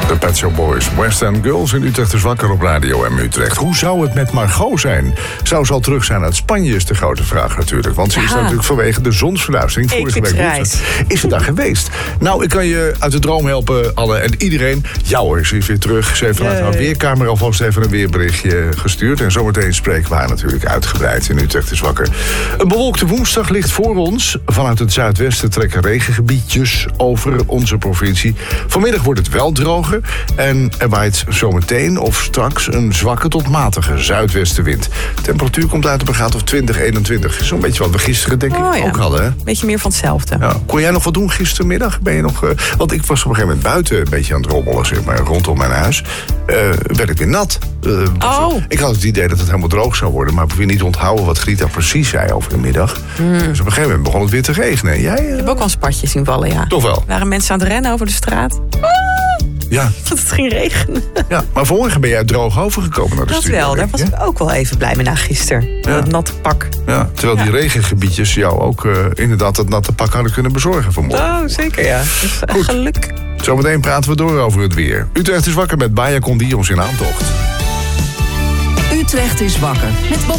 De Pet Shop Boys, West End Girls in Utrecht is wakker op Radio M Utrecht. Hoe zou het met Margot zijn? Zou ze al terug zijn uit Spanje is de grote vraag natuurlijk. Want ze is natuurlijk vanwege de zonsverduistering vorige week woensdag. Is ze daar geweest? Nou, ik kan je uit de droom helpen, Anne en iedereen. Ja hoor, ze is weer terug. Ze heeft vanuit haar weerkamer alvast even een weerberichtje gestuurd. En zometeen spreken we haar natuurlijk uitgebreid in Utrecht is wakker. Een bewolkte woensdag ligt voor ons. Vanuit het zuidwesten trekken regengebiedjes over onze provincie. Vanmiddag wordt het wel droger. En er waait zometeen of straks een zwakke tot matige zuidwestenwind. De temperatuur komt uit op een graad of 20, 21. Zo'n beetje wat we gisteren denk ik ook hadden. Hè? Beetje meer van hetzelfde. Ja. Kon jij nog wat doen gistermiddag? Ben je nog, want ik was op een gegeven moment buiten een beetje aan het rommelen, zeg maar, rondom mijn huis. Werd ik weer nat. Ik had het idee dat het helemaal droog zou worden. Maar ik heb weer niet onthouden wat Grita precies zei over de middag. Dus op een gegeven moment begon het weer te regenen. Jij, Ik heb ook wel een spatje zien vallen, ja. Toch wel? Waren mensen aan het rennen over de straat? Ja. Dat het ging regenen. Ja, maar vanmorgen ben jij droog overgekomen naar de studio. Dat wel, daar was ik ook wel even blij mee na gisteren. Dat natte pak. Ja, terwijl die regengebiedjes jou ook inderdaad dat natte pak hadden kunnen bezorgen vanmorgen. Oh, zeker ja. Dus, geluk. Zometeen praten we door over het weer. Utrecht is wakker met Baya Condios in aantocht. Utrecht is wakker met Bob